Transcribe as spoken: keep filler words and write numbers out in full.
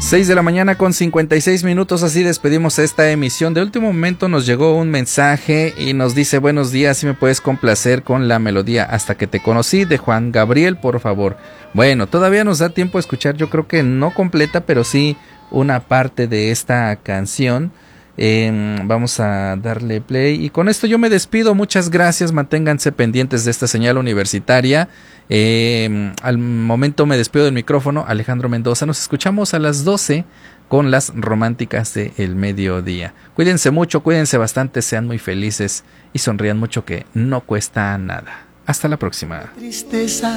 seis de la mañana con cincuenta y seis minutos, así despedimos esta emisión. De último momento nos llegó un mensaje y nos dice: buenos días, si me puedes complacer con la melodía Hasta que te conocí de Juan Gabriel, por favor. Bueno, todavía nos da tiempo a escuchar, yo creo que no completa, pero sí una parte de esta canción. Eh, vamos a darle play y con esto yo me despido. Muchas gracias, manténganse pendientes de esta señal universitaria. Eh, al momento me despido del micrófono, Alejandro Mendoza. Nos escuchamos a las doce con las románticas del mediodía. Cuídense mucho, cuídense bastante, sean muy felices y sonrían mucho, que no cuesta nada. Hasta la próxima. Tristeza